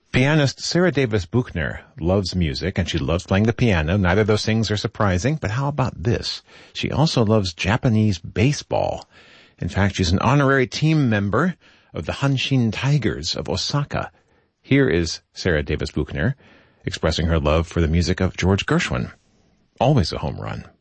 Pianist Sarah Davis Buchner loves music, and she loves playing the piano. Neither of those things are surprising, but how about this? She also loves Japanese baseball. In fact, she's an honorary team member of the Hanshin Tigers of Osaka. Here is Sarah Davis Buchner expressing her love for the music of George Gershwin. Always a home run.